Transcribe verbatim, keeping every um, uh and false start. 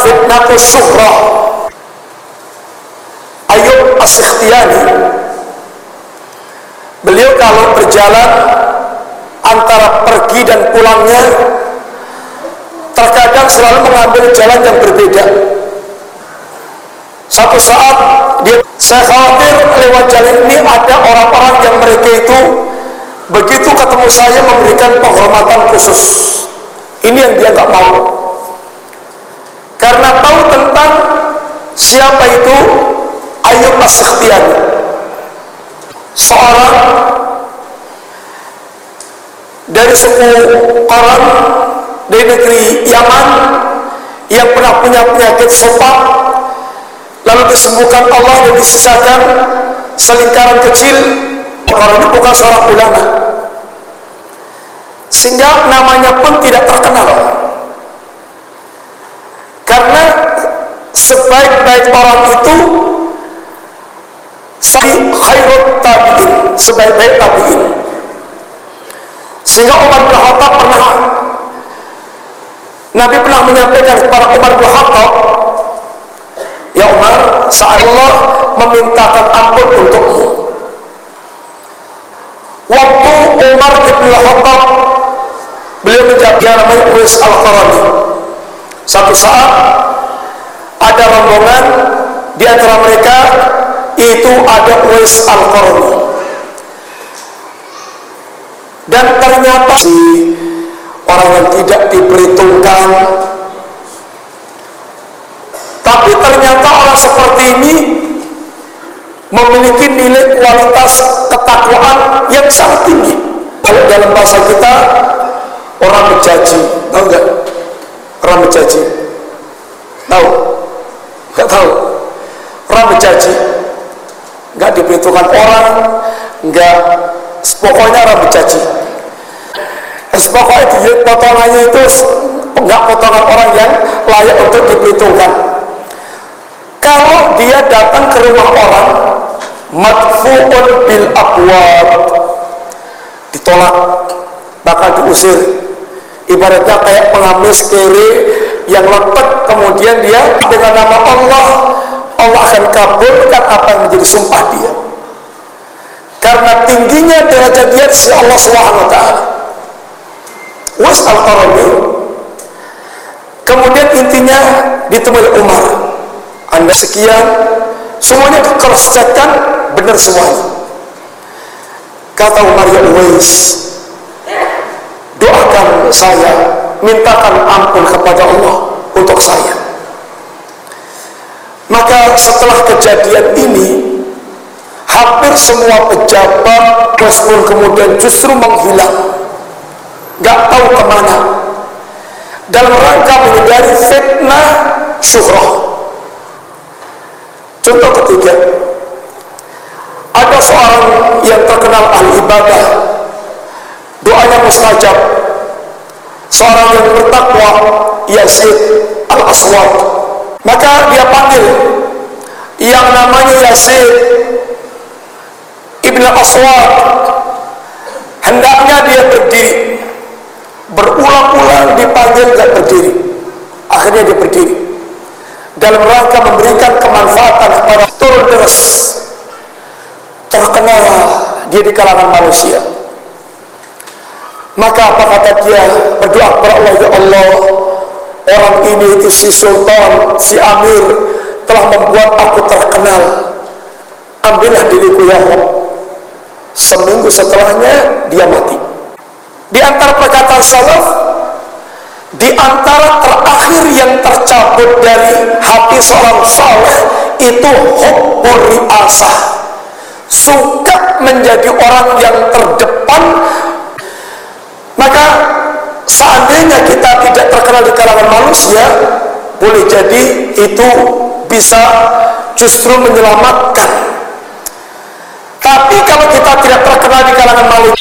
fitnatus syuhrah. Ayyub As-Sikhtiyani, beliau kalau berjalan antara pergi dan pulangnya terkadang selalu mengambil jalan yang berbeda. Satu saat dia, saya khawatir lewat jalan ini ada orang-orang yang mereka itu begitu ketemu saya memberikan penghormatan khusus. Ini yang dia nggak mau, karena tahu tentang siapa itu Ayyub As-Sikhtiyani, seorang dari suku orang dari negeri Yaman yang pernah punya penyakit sopak, lalu disembuhkan Allah dan disisakan selingkaran kecil. Orang ini bukan seorang ulama, sehingga namanya pun tidak terkenal, karena sebaik-baik orang itu khairut tabi'in, sebaik-baik tabi'in. Sehingga Umar bin Khattab pernah, Nabi pernah menyampaikan kepada Umar bin Khattab, ya Umar, Allah memintakan ampun untukmu. Waktu Umar bin Khattab, beliau menjadi namanya Uwais Al-Qarani. Satu saat ada rombongan, di antara mereka itu ada Uwais Al-Qarani, dan ternyata si orang yang tidak diperhitungkan. Tapi ternyata orang seperti ini memiliki nilai kualitas ketakwaan yang sangat tinggi. Kalau dalam bahasa kita, orang berjanji, tahu nggak? Orang berjanji, tahu? Nggak tahu? Orang berjanji, nggak diperhitungkan orang, nggak, pokoknya orang berjanji. Pokoknya dia potongannya itu nggak potongan orang yang layak untuk diperhitungkan. Kalau dia datang ke rumah orang, madfu'un bil abwab, ditolak, bakal diusir. Ibaratnya kayak pengamis kere yang lepet, kemudian dia dengan nama Allah, Allah akan kabulkan apa yang menjadi sumpah dia, karena tingginya derajat dia di sisi Allah Subhanahu wa taala. Uwais Al-Qarani, kemudian intinya ditemui Umar, Anda sekian, semuanya dikross-checkkan, benar semuanya. Kata Umar, ya Uwais, doakan saya, mintakan ampun kepada Allah untuk saya. Maka setelah kejadian ini, hampir semua pejabat pun kemudian justru menghilang, gak tahu kemana, dalam rangka menghindari fitnah syuhrah. Contoh ketiga, ada seorang yang terkenal ahli ibadah, doanya mustajab, seorang yang bertakwa, Yazid Al-Aswad. Maka dia panggil yang namanya Yazid Ibn Aswad, hendaknya dia berdiri. Berulang-ulang dipanggil gak berdiri, akhirnya dia berdiri dalam rangka memberikan kemanfaatan kepada turun deras. Terkenal dia di kalangan manusia. Maka apa kata dia? Berdoa kepada Allah, ya Allah, orang ini itu si sultan, si amir telah membuat aku terkenal, ambillah diriku ya Allah. Seminggu setelahnya dia mati. Di antara perkataan salaf, di antara terakhir yang tercabut dari hati seorang saleh itu hubbur riasah, suka menjadi orang yang terdepan. Maka seandainya kita tidak terkenal di kalangan manusia, boleh jadi itu bisa justru menyelamatkan. Tapi kalau kita tidak terkenal di kalangan manusia,